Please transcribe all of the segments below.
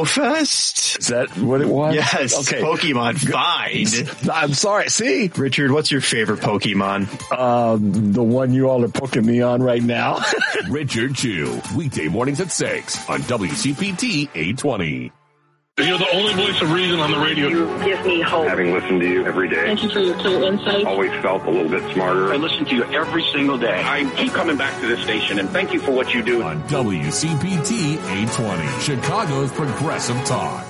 Taco Fest. Is that what it was? Yes. Okay. Pokemon Find. I'm sorry. See? Richard, what's your favorite Pokemon? The one you all are poking me on right now. Richard Chew, weekday mornings at 6 on WCPT 820. You're the only voice of reason on the radio. You give me hope. Having listened to you every day. Thank you for your clear insight. Always felt a little bit smarter. I listen to you every single day. I keep coming back to this station, and thank you for what you do. On WCPT 820, Chicago's Progressive Talk.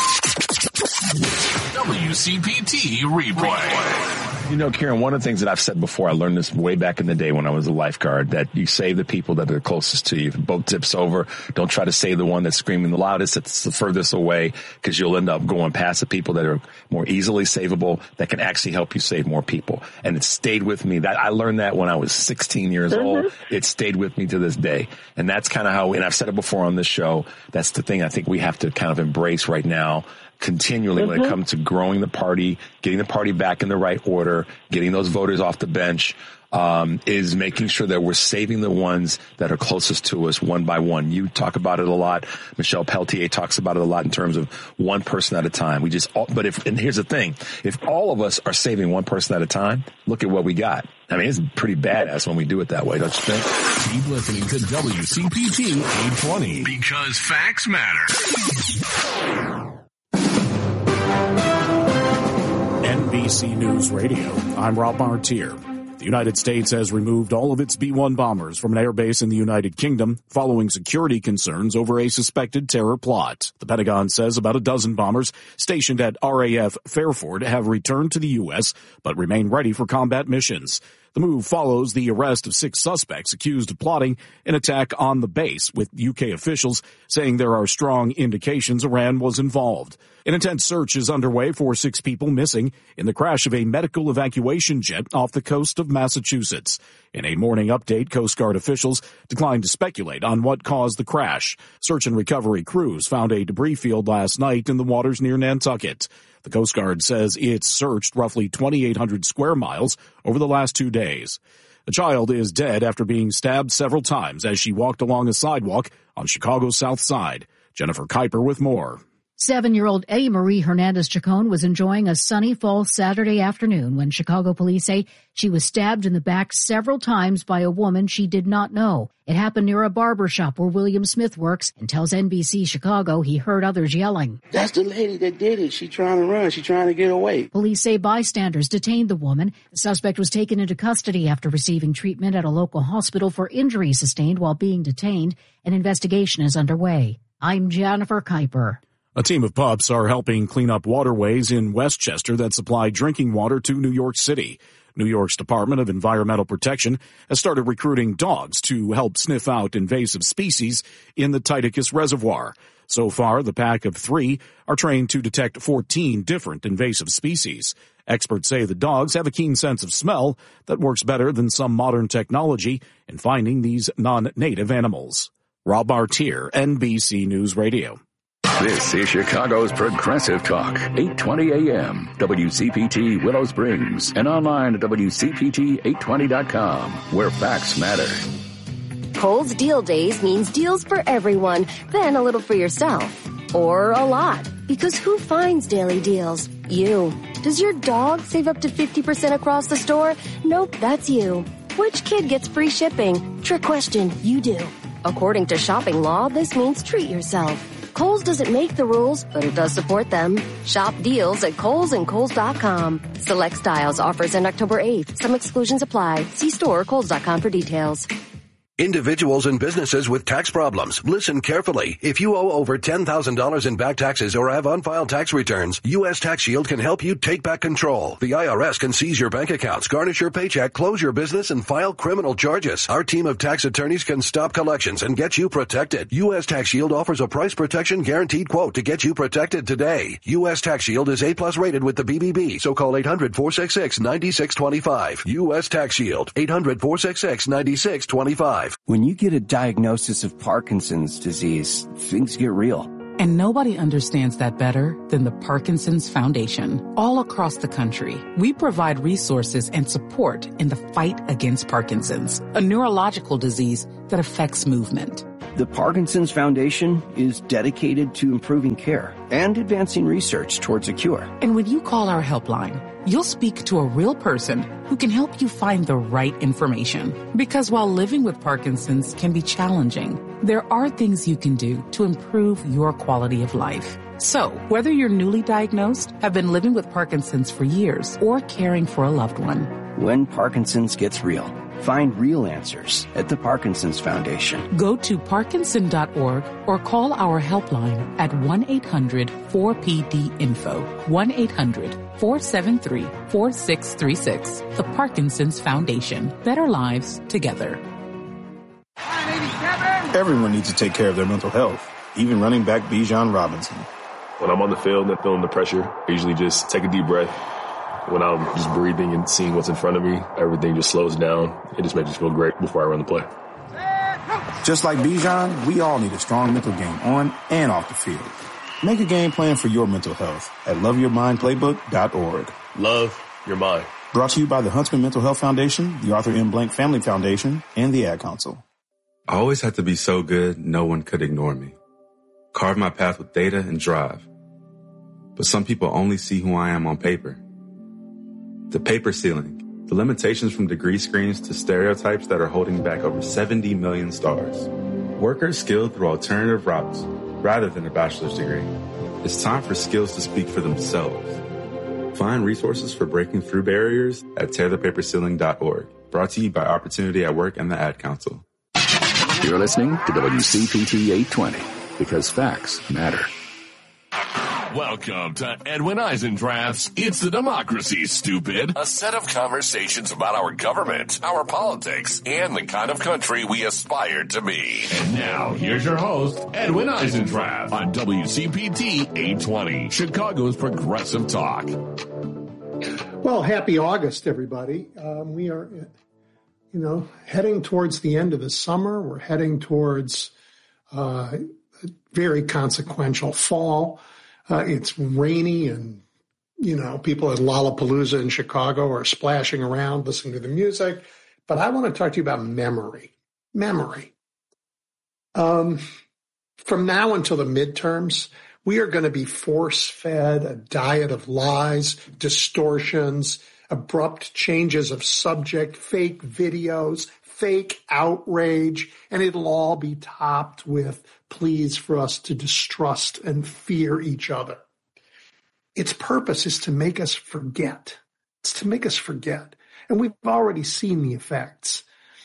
WCPT Replay. You know, Karen, one of the things that I've said before, I learned this way back in the day when I was a lifeguard, that you save the people that are closest to you. If a boat tips over, don't try to save the one that's screaming the loudest, that's the furthest away, because you'll end up going past the people that are more easily savable, that can actually help you save more people. And it stayed with me. That I learned that when I was 16 years old. It stayed with me to this day. And that's kind of how, and I've said it before on this show, that's the thing I think we have to kind of embrace right now, continually when it comes to growing the party, getting the party back in the right order, getting those voters off the bench, is making sure that we're saving the ones that are closest to us one by one. You talk about it a lot. Michelle Peltier talks about it a lot in terms of one person at a time. And here's the thing. If all of us are saving one person at a time, look at what we got. I mean, it's pretty badass when we do it that way, don't you think? Keep listening to WCPT 820 because facts matter. NBC News Radio, I'm Rob Martier. The United States has removed all of its B-1 bombers from an airbase in the United Kingdom following security concerns over a suspected terror plot. The Pentagon says about a dozen bombers stationed at RAF Fairford have returned to the U.S. but remain ready for combat missions. The move follows the arrest of 6 suspects accused of plotting an attack on the base, with UK officials saying there are strong indications Iran was involved. An intense search is underway for 6 people missing in the crash of a medical evacuation jet off the coast of Massachusetts. In a morning update, Coast Guard officials declined to speculate on what caused the crash. Search and recovery crews found a debris field last night in the waters near Nantucket. The Coast Guard says it's searched roughly 2,800 square miles over the last 2 days. A child is dead after being stabbed several times as she walked along a sidewalk on Chicago's South Side. Jennifer Kuiper with more. 7-year-old Eddie Marie Hernandez-Chacon was enjoying a sunny fall Saturday afternoon when Chicago police say she was stabbed in the back several times by a woman she did not know. It happened near a barber shop where William Smith works, and tells NBC Chicago he heard others yelling. That's the lady that did it. She trying to run. She trying to get away. Police say bystanders detained the woman. The suspect was taken into custody after receiving treatment at a local hospital for injuries sustained while being detained. An investigation is underway. I'm Jennifer Kuiper. A team of pups are helping clean up waterways in Westchester that supply drinking water to New York City. New York's Department of Environmental Protection has started recruiting dogs to help sniff out invasive species in the Titicus Reservoir. So far, the pack of 3 are trained to detect 14 different invasive species. Experts say the dogs have a keen sense of smell that works better than some modern technology in finding these non-native animals. Rob Martier, NBC News Radio. This is Chicago's Progressive Talk, 820 AM, WCPT Willow Springs, and online at WCPT820.com, where facts matter. Kohl's Deal Days means deals for everyone, then a little for yourself. Or a lot. Because who finds daily deals? You. Does your dog save up to 50% across the store? Nope, that's you. Which kid gets free shipping? Trick question, you do. According to shopping law, this means treat yourself. Kohl's doesn't make the rules, but it does support them. Shop deals at Kohl's and Kohl's.com. Select styles offers end October 8th. Some exclusions apply. See store or Kohl's.com for details. Individuals and businesses with tax problems, listen carefully. If you owe over $10,000 in back taxes or have unfiled tax returns, U.S. Tax Shield can help you take back control. The IRS can seize your bank accounts, garnish your paycheck, close your business, and file criminal charges. Our team of tax attorneys can stop collections and get you protected. U.S. Tax Shield offers a price protection guaranteed quote to get you protected today. U.S. Tax Shield is A+ rated with the BBB, so call 800-466-9625. U.S. Tax Shield, 800-466-9625. When you get a diagnosis of Parkinson's disease, things get real. And nobody understands that better than the Parkinson's Foundation. All across the country, we provide resources and support in the fight against Parkinson's, a neurological disease that affects movement. The Parkinson's Foundation is dedicated to improving care and advancing research towards a cure. And when you call our helpline, you'll speak to a real person who can help you find the right information. Because while living with Parkinson's can be challenging, there are things you can do to improve your quality of life. So, whether you're newly diagnosed, have been living with Parkinson's for years, or caring for a loved one, when Parkinson's gets real, find real answers at the Parkinson's Foundation. Go to Parkinson.org or call our helpline at 1-800-4PD-INFO, 1-800-473-4636. The Parkinson's Foundation. Better lives together. Everyone needs to take care of their mental health, even running back Bijan Robinson. When I'm on the field and feeling the pressure, I usually just take a deep breath. When I'm just breathing and seeing what's in front of me, everything just slows down. It just makes me feel great before I run the play. Just like Bijan, we all need a strong mental game on and off the field. Make a game plan for your mental health at loveyourmindplaybook.org. Love your mind. Brought to you by the Huntsman Mental Health Foundation, the Arthur M. Blank Family Foundation, and the Ad Council. I always had to be so good no one could ignore me. Carve my path with data and drive. But some people only see who I am on paper. The paper ceiling, the limitations from degree screens to stereotypes that are holding back over 70 million stars. Workers skilled through alternative routes rather than a bachelor's degree. It's time for skills to speak for themselves. Find resources for breaking through barriers at tearthepaperceiling.org. Brought to you by Opportunity at Work and the Ad Council. You're listening to WCPT 820 because facts matter. Welcome to Edwin Eisendrath's It's the Democracy, Stupid. A set of conversations about our government, our politics, and the kind of country we aspire to be. And now, here's your host, Edwin Eisendrath, on WCPT 820, Chicago's Progressive Talk. Well, happy August, everybody. We are, heading towards the end of the summer. We're heading towards a very consequential fall. It's rainy and, people at Lollapalooza in Chicago are splashing around, listening to the music. But I want to talk to you about memory. Memory. From now until the midterms, we are going to be force-fed a diet of lies, distortions, abrupt changes of subject, fake videos, fake outrage, and it'll all be topped with pleas for us to distrust and fear each other. Its purpose is to make us forget. It's to make us forget. And we've already seen the effects.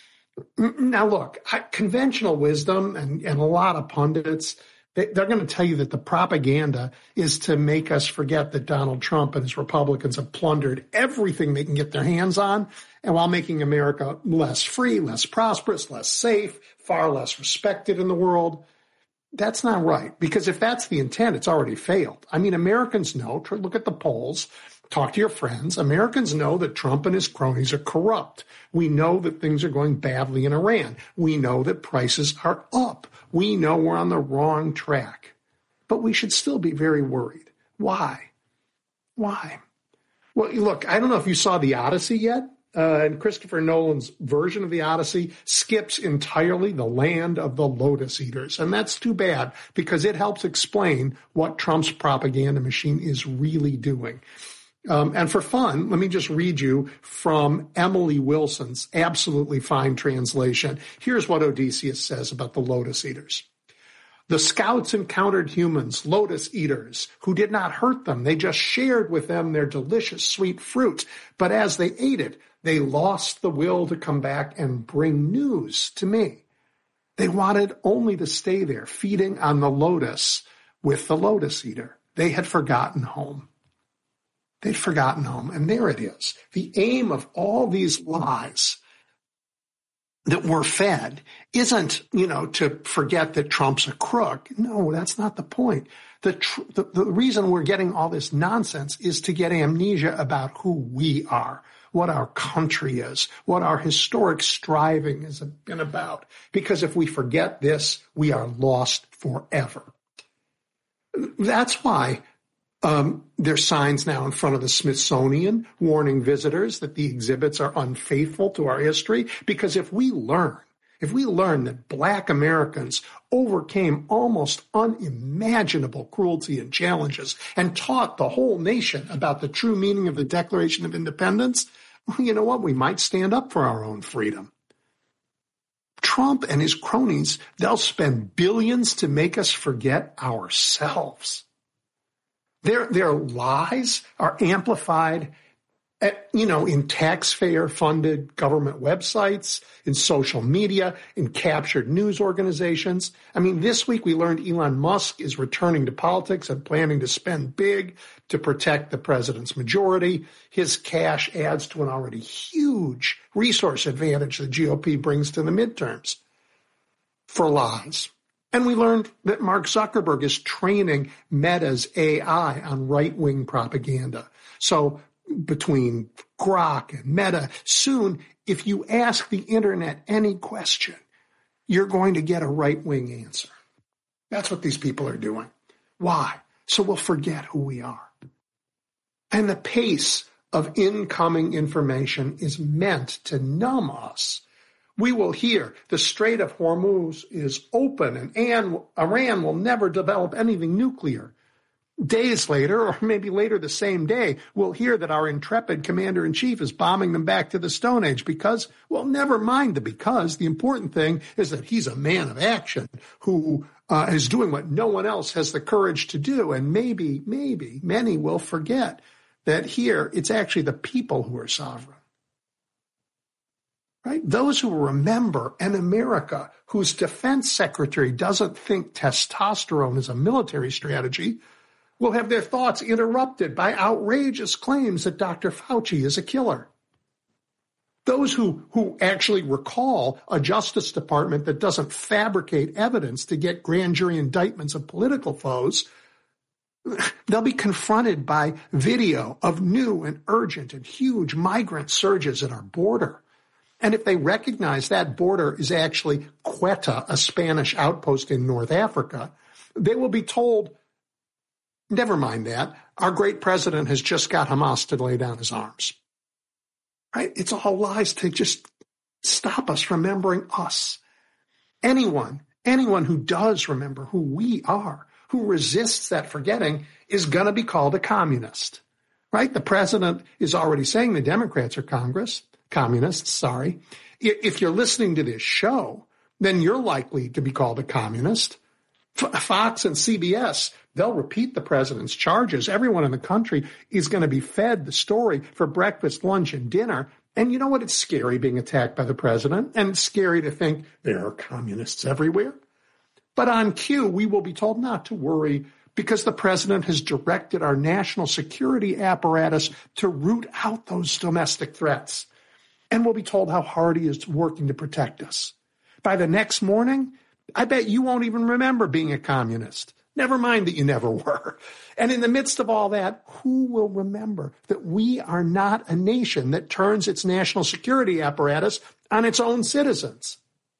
Now, look, conventional wisdom and a lot of pundits, they're going to tell you that the propaganda is to make us forget that Donald Trump and his Republicans have plundered everything they can get their hands on, and while making America less free, less prosperous, less safe, far less respected in the world. That's not right, because if that's the intent, it's already failed. I mean, Americans know, look at the polls, talk to your friends. Americans know that Trump and his cronies are corrupt. We know that things are going badly in Iran. We know that prices are up. We know we're on the wrong track. But we should still be very worried. Why? Why? Well, look, I don't know if you saw The Odyssey yet. And Christopher Nolan's version of The Odyssey skips entirely the land of the Lotus Eaters. And that's too bad, because it helps explain what Trump's propaganda machine is really doing. And for fun, let me just read you from Emily Wilson's absolutely fine translation. Here's what Odysseus says about the Lotus Eaters. The scouts encountered humans, lotus eaters, who did not hurt them. They just shared with them their delicious sweet fruit. But as they ate it, they lost the will to come back and bring news to me. They wanted only to stay there, feeding on the lotus with the lotus eater. They had forgotten home. They'd forgotten home. And there it is. The aim of all these lies that we're fed isn't, to forget that Trump's a crook. No, that's not the point. The reason we're getting all this nonsense is to get amnesia about who we are, what our country is, what our historic striving has been about. Because if we forget this, we are lost forever. That's why there's signs now in front of the Smithsonian warning visitors that the exhibits are unfaithful to our history. Because if we learn if we learn that Black Americans overcame almost unimaginable cruelty and challenges and taught the whole nation about the true meaning of the Declaration of Independence, well, you know what? We might stand up for our own freedom. Trump and his cronies, they'll spend billions to make us forget ourselves. Their lies are amplified in taxpayer-funded government websites, in social media, in captured news organizations. I mean, this week we learned Elon Musk is returning to politics and planning to spend big to protect the president's majority. His cash adds to an already huge resource advantage the GOP brings to the midterms for lies. And we learned that Mark Zuckerberg is training Meta's AI on right-wing propaganda. So between Grok and Meta, soon, if you ask the internet any question, you're going to get a right-wing answer. That's what these people are doing. Why? So we'll forget who we are. And the pace of incoming information is meant to numb us. We will hear the Strait of Hormuz is open and Iran will never develop anything nuclear. Days later, or maybe later the same day, we'll hear that our intrepid commander-in-chief is bombing them back to the Stone Age because, well, never mind the because. The important thing is that he's a man of action who is doing what no one else has the courage to do. And maybe many will forget that here it's actually the people who are sovereign. Right? Those who remember an America whose defense secretary doesn't think testosterone is a military strategy will have their thoughts interrupted by outrageous claims that Dr. Fauci is a killer. Those who actually recall a Justice Department that doesn't fabricate evidence to get grand jury indictments of political foes, they'll be confronted by video of new and urgent and huge migrant surges at our border. And if they recognize that border is actually Quetta, a Spanish outpost in North Africa, they will be told, never mind that, our great president has just got Hamas to lay down his arms. Right? It's all lies to just stop us remembering us. Anyone who does remember who we are, who resists that forgetting, is going to be called a communist. Right? The president is already saying the Democrats are communists, sorry. If you're listening to this show, then you're likely to be called a communist. Fox and CBS, they'll repeat the president's charges. Everyone in the country is going to be fed the story for breakfast, lunch, and dinner. And you know what? It's scary being attacked by the president, and it's scary to think there are communists everywhere. But on cue, we will be told not to worry because the president has directed our national security apparatus to root out those domestic threats. And we'll be told how hard he is working to protect us. By the next morning, I bet you won't even remember being a communist. Never mind that you never were. And in the midst of all that, who will remember that we are not a nation that turns its national security apparatus on its own citizens?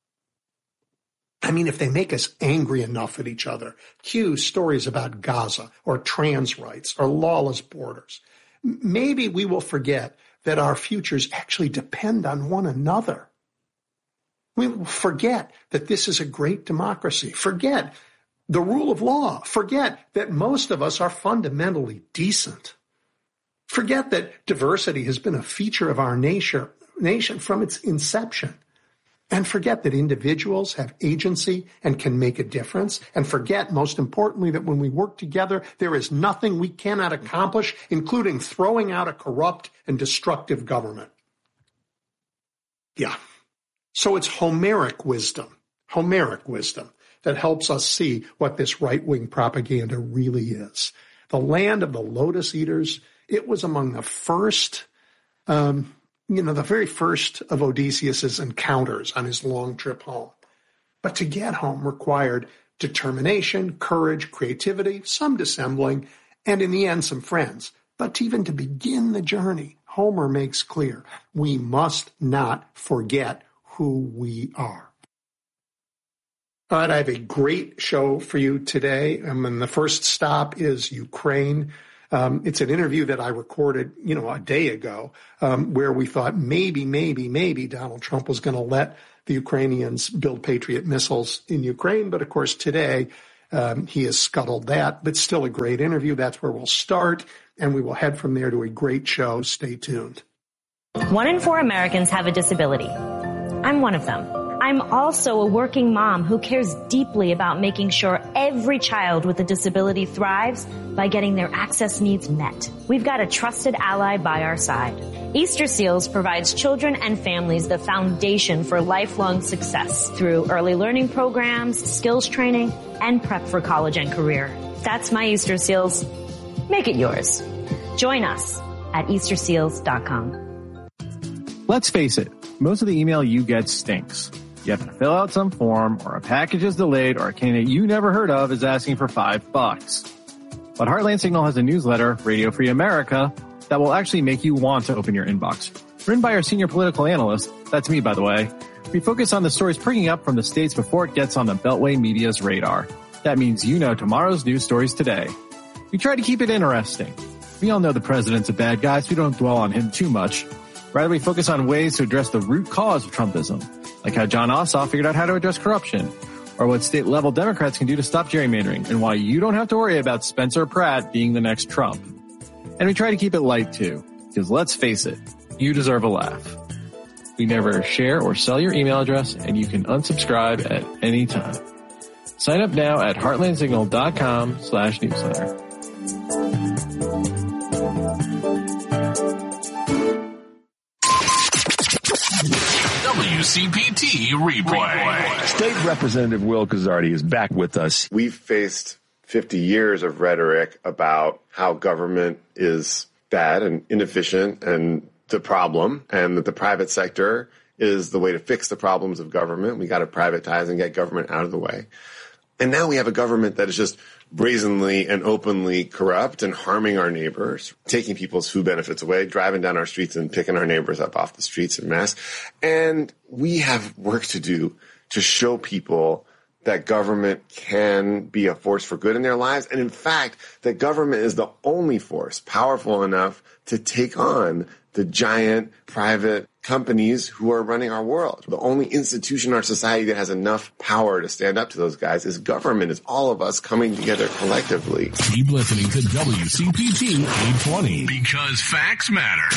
I mean, if they make us angry enough at each other, cue stories about Gaza or trans rights or lawless borders, maybe we will forget that our futures actually depend on one another. We will forget that this is a great democracy. Forget the rule of law. Forget that most of us are fundamentally decent. Forget that diversity has been a feature of our nation from its inception. And forget that individuals have agency and can make a difference. And forget, most importantly, that when we work together, there is nothing we cannot accomplish, including throwing out a corrupt and destructive government. Yeah. So it's Homeric wisdom that helps us see what this right-wing propaganda really is. The land of the lotus eaters, it was among the first, the very first of Odysseus's encounters on his long trip home. But to get home required determination, courage, creativity, some dissembling, and in the end, some friends. But even to begin the journey, Homer makes clear, we must not forget who we are. All right, I have a great show for you today. And the first stop is Ukraine. It's an interview that I recorded, a day ago, where we thought maybe Donald Trump was going to let the Ukrainians build Patriot missiles in Ukraine. But of course, today he has scuttled that. But still a great interview. That's where we'll start. And we will head from there to a great show. Stay tuned. 1 in 4 Americans have a disability. I'm one of them. I'm also a working mom who cares deeply about making sure every child with a disability thrives by getting their access needs met. We've got a trusted ally by our side. Easter Seals provides children and families the foundation for lifelong success through early learning programs, skills training, and prep for college and career. That's my Easter Seals. Make it yours. Join us at easterseals.com. Let's face it, most of the email you get stinks. You have to fill out some form, or a package is delayed, or a candidate you never heard of is asking for $5. But Heartland Signal has a newsletter, Radio Free America, that will actually make you want to open your inbox. Written by our senior political analyst, that's me by the way, we focus on the stories prigging up from the states before it gets on the Beltway media's radar. That means you know tomorrow's news stories today. We try to keep it interesting. We all know the president's a bad guy, so we don't dwell on him too much. Rather, we focus on ways to address the root cause of Trumpism, like how John Ossoff figured out how to address corruption, or what state-level Democrats can do to stop gerrymandering, and why you don't have to worry about Spencer Pratt being the next Trump. And we try to keep it light, too, because let's face it, you deserve a laugh. We never share or sell your email address, and you can unsubscribe at any time. Sign up now at heartlandsignal.com/newsletter. WCPT replay. State Representative Will Guzzardi is back with us. We've faced 50 years of rhetoric about how government is bad and inefficient and the problem, and that the private sector is the way to fix the problems of government. We got to privatize and get government out of the way. And now we have a government that is just brazenly and openly corrupt and harming our neighbors, taking people's food benefits away, driving down our streets and picking our neighbors up off the streets en masse. And we have work to do to show people that government can be a force for good in their lives. And in fact, that government is the only force powerful enough to take on the giant private companies who are running our world. The only institution in our society that has enough power to stand up to those guys is government. It's all of us coming together collectively. Keep listening to WCPT 820 because facts matter.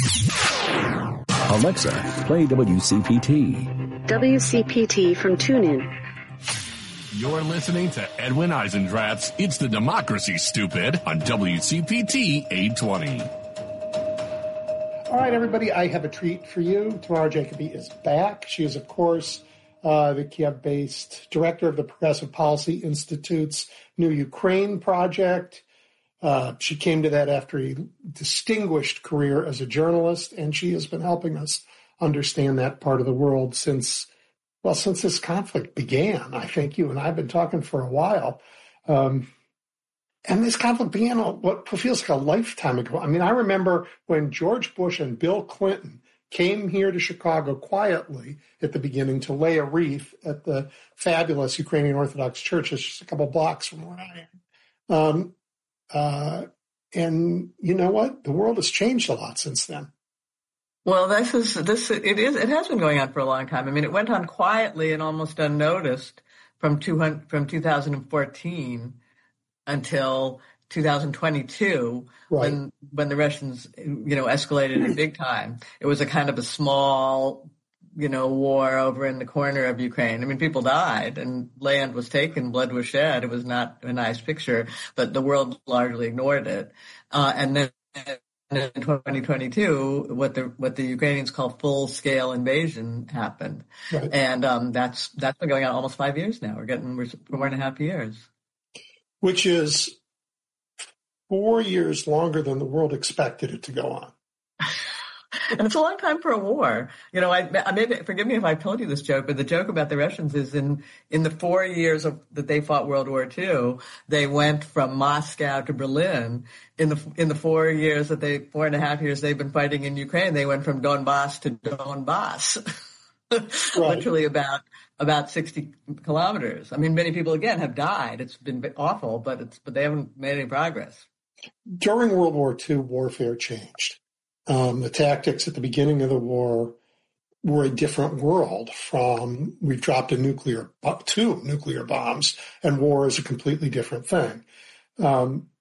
Alexa, play WCPT. WCPT from TuneIn. You're listening to Edwin Eisendrath's It's the Democracy, Stupid on WCPT 820. All right, everybody, I have a treat for you. Tamara Jacoby is back. She is, of course, the Kiev-based director of the Progressive Policy Institute's New Ukraine Project. She came to that after a distinguished career as a journalist, and she has been helping us understand that part of the world since this conflict began. I think you and I have been talking for a while. And this conflict began what feels like a lifetime ago. I mean, I remember when George Bush and Bill Clinton came here to Chicago quietly at the beginning to lay a wreath at the fabulous Ukrainian Orthodox Church. It's just a couple blocks from where I am. And you know what? The world has changed a lot since then. Well, it has been going on for a long time. I mean, it went on quietly and almost unnoticed from 2014 until 2022, right, when the Russians, escalated it big time. It was a kind of a small, war over in the corner of Ukraine. I mean, people died and land was taken, blood was shed. It was not a nice picture, but the world largely ignored it. And then in 2022, what the Ukrainians call full-scale invasion happened. Right. And that's been going on almost 5 years now. We're 4.5 years. Which is 4 years longer than the world expected it to go on. And it's a long time for a war. Forgive me if I told you this joke, but the joke about the Russians is in the 4 years that they fought World War II, they went from Moscow to Berlin. In the 4 years 4.5 years they've been fighting in Ukraine, they went from Donbass to Donbass. Right. Literally about 60 kilometers. I mean, many people, again, have died. It's been awful, but they haven't made any progress. During World War II, warfare changed. The tactics at the beginning of the war we're a different world from we've dropped two nuclear bombs, and war is a completely different thing.